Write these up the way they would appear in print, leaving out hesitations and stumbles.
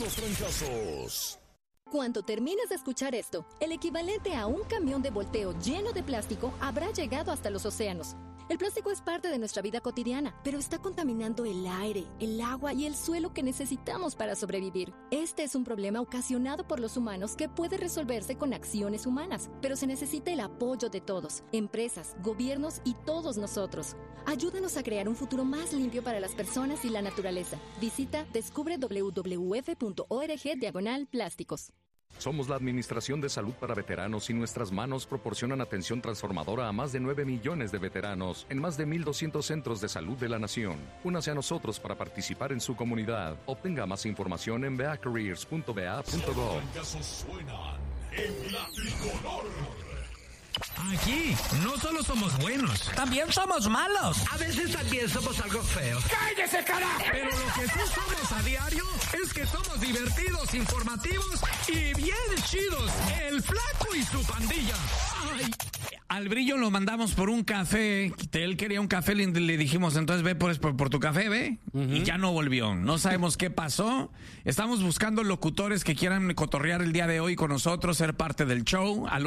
puros trancazos. Cuando termines de escuchar esto, el equivalente a un camión de volteo lleno de plástico habrá llegado hasta los océanos. El plástico es parte de nuestra vida cotidiana, pero está contaminando el aire, el agua y el suelo que necesitamos para sobrevivir. Este es un problema ocasionado por los humanos que puede resolverse con acciones humanas, pero se necesita el apoyo de todos, empresas, gobiernos y todos nosotros. Ayúdanos a crear un futuro más limpio para las personas y la naturaleza. Visita descubre www.org/plásticos. Somos la Administración de Salud para Veteranos y nuestras manos proporcionan atención transformadora a más de 9 millones de veteranos en más de 1,200 centros de salud de la nación. Únase a nosotros para participar en su comunidad. Obtenga más información en beacareers.ba.gov. Suenan en la tricolor. Aquí no solo somos buenos, también somos malos. A veces también somos algo feos. ¡Cállese, carajo! Pero lo que sí somos a diario es que somos divertidos, informativos y bien chidos. El Flaco y su pandilla. ¡Ay! Al Brillo lo mandamos por un café. Él quería un café, le dijimos, entonces ve por tu café, ve. Y ya no volvió. No sabemos qué pasó. Estamos buscando locutores que quieran cotorrear el día de hoy con nosotros, ser parte del show. Al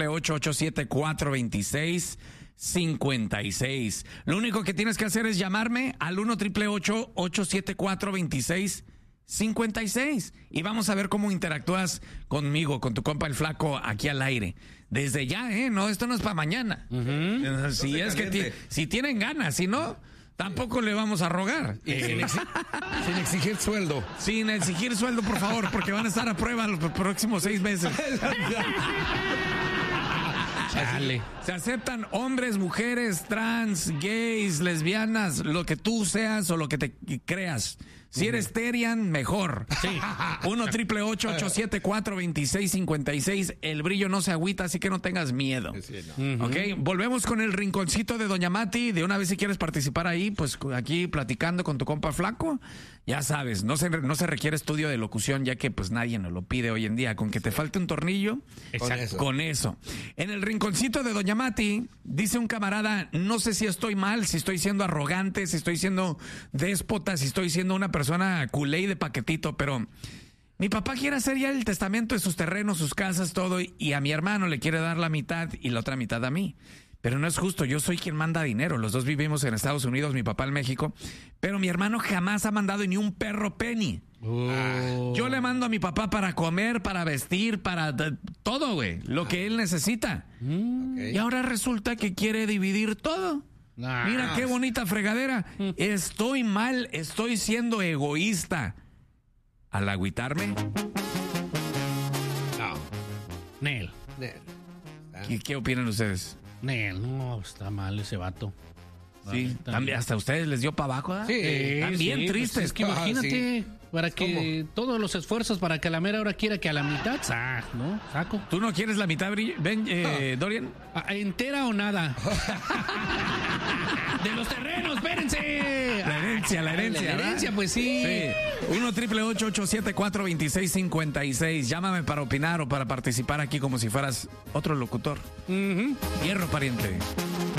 1-888-874-2656. Lo único que tienes que hacer es llamarme al 1-888-874-2656. Y vamos a ver cómo interactúas conmigo, con tu compa el Flaco, aquí al aire. Desde ya, no, esto no es para mañana. Si es que si tienen ganas, si no, tampoco le vamos a rogar. Sin exigir sueldo. Sin exigir sueldo, por favor, porque van a estar a prueba los próximos 6 meses. Chale. Se aceptan hombres, mujeres, trans, gays, lesbianas, lo que tú seas o lo que te creas. Si eres terian, mejor. Sí. 1-888-874-2656. El Brillo no se agüita, así que no tengas miedo. Sí, no. Ok, volvemos con el rinconcito de Doña Mati. De una vez, si quieres participar ahí, pues aquí platicando con tu compa Flaco. Ya sabes, no se requiere estudio de locución, ya que pues nadie nos lo pide hoy en día. Con que te falte un tornillo, con eso. En el rinconcito de Doña Mati, dice un camarada, no sé si estoy mal, si estoy siendo arrogante, si estoy siendo déspota, si estoy siendo una persona culé de paquetito, pero mi papá quiere hacer ya el testamento de sus terrenos, sus casas, todo, y a mi hermano le quiere dar la mitad y la otra mitad a mí. Pero no es justo, yo soy quien manda dinero, los dos vivimos en Estados Unidos, mi papá en México, pero mi hermano jamás ha mandado ni un perro penny. Yo le mando a mi papá para comer, para vestir, para todo, güey, lo que él necesita. Y ahora resulta que quiere dividir todo. Mira qué bonita fregadera. Estoy mal, estoy siendo egoísta. ¿Al agüitarme? No. Nel. ¿Qué opinan ustedes? Nel, no, está mal ese vato. Sí, también hasta ustedes les dio para abajo, ¿eh? Sí, también tristes. Pues es que imagínate, para que todos los esfuerzos para que a la mera hora quiera que a la mitad, ¿no? Saco. ¿Tú no quieres la mitad, Dorian? ¿Entera o nada? ¡De los terrenos, espérense! La herencia, La herencia, pues sí. 1-888-874-2656. Llámame para opinar o para participar aquí como si fueras otro locutor. Hierro, pariente.